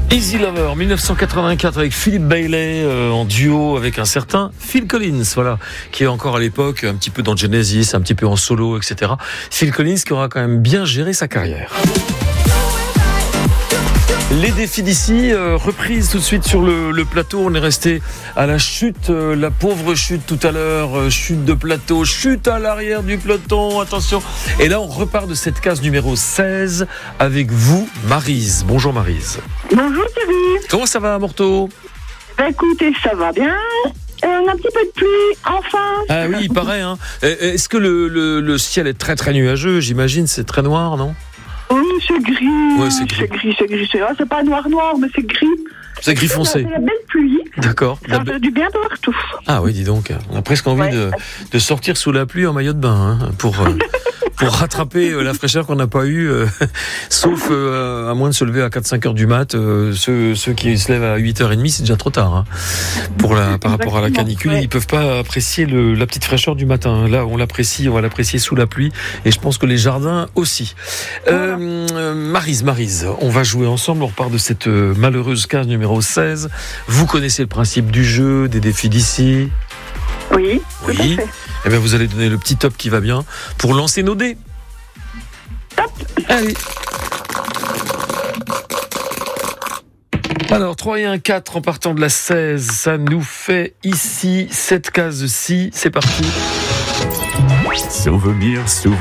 Easy Lover, 1984 avec Philip Bailey en duo avec un certain Phil Collins, voilà, qui est encore à l'époque un petit peu dans Genesis, un petit peu en solo, etc. Phil Collins qui aura quand même bien géré sa carrière. Les défis d'ici, reprise tout de suite sur le plateau. On est resté à la chute, la pauvre chute tout à l'heure, chute de plateau, chute à l'arrière du peloton, attention. Et là, on repart de cette case numéro 16 avec vous, Maryse. Bonjour Maryse. Bonjour Thierry. Comment ça va, Morteau ? Écoutez, ça va bien. Un petit peu de pluie, enfin. Ah oui, il paraît. Hein. Est-ce que le ciel est très très nuageux ? J'imagine, c'est très noir, non ? Oui, c'est gris. Ouais, c'est gris. C'est pas noir, mais c'est gris. C'est gris foncé. C'est la belle pluie. D'accord. Ça fait du bien partout. Ah oui, dis donc. On a presque envie de sortir sous la pluie en maillot de bain pour rattraper la fraîcheur qu'on n'a pas eue, sauf à moins de se lever à 4-5 heures du mat. Ceux qui se lèvent à 8h30, c'est déjà trop tard. Hein. Par rapport à la canicule, ils peuvent pas apprécier la petite fraîcheur du matin. Là, on va l'apprécier sous la pluie. Et je pense que les jardins aussi. Maryse, on va jouer ensemble. On repart de cette malheureuse case numéro 16. Vous connaissez le principe du jeu, des défis d'ici. Oui, tout à fait. Eh bien, vous allez donner le petit top qui va bien pour lancer nos dés. Top. Allez. Alors, 3 et 1, 4 en partant de la 16. Ça nous fait ici cette case-ci. C'est parti. Souvenir.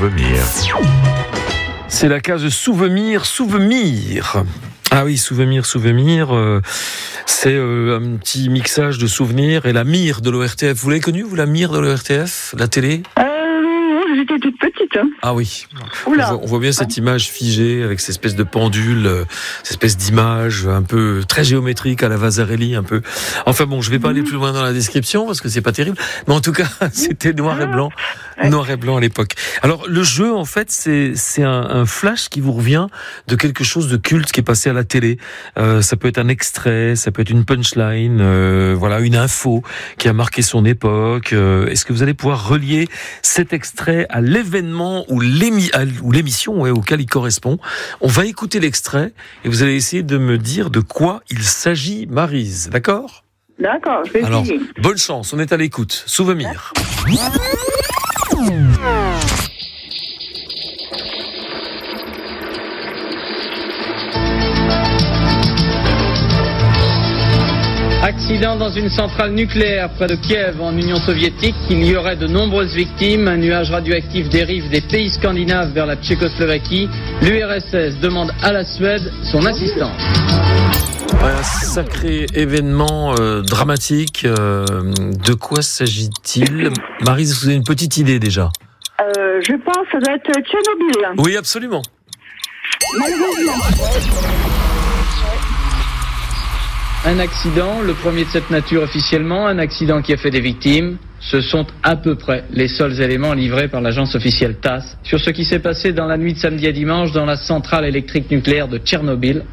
C'est la case souvenir. Ah oui, souvenir. C'est un petit mixage de souvenirs et la mire de l'ORTF. Vous l'avez connue, vous, la mire de l'ORTF, la télé ? J'étais toute petite. Hein. Ah oui. Oula. On voit bien cette image figée avec cette espèce de pendule, cette espèce d'image un peu très géométrique à la Vasarely un peu. Enfin bon, je vais pas aller plus loin dans la description parce que c'est pas terrible. Mais en tout cas, c'était noir et blanc à l'époque. Alors le jeu, en fait, c'est un flash qui vous revient de quelque chose de culte qui est passé à la télé. Ça peut être un extrait, ça peut être une punchline, une info qui a marqué son époque. Est-ce que vous allez pouvoir relier cet extrait à l'événement ou l'émission auquel il correspond? On va écouter l'extrait et vous allez essayer de me dire de quoi il s'agit, Maryse. D'accord, je vais Alors, essayer. bonne chance, on est à l'écoute. Souvenir. Accident dans une centrale nucléaire près de Kiev en Union soviétique. Il y aurait de nombreuses victimes. Un nuage radioactif dérive des pays scandinaves vers la Tchécoslovaquie. L'URSS demande à la Suède son assistance. Un sacré événement dramatique. De quoi s'agit-il? Maryse, vous avez une petite idée déjà? Je pense que ça doit être Tchernobyl. Oui, absolument. Malheureusement. Un accident, le premier de cette nature officiellement, un accident qui a fait des victimes. Ce sont à peu près les seuls éléments livrés par l'agence officielle TASS sur ce qui s'est passé dans la nuit de samedi à dimanche dans la centrale électrique nucléaire de Tchernobyl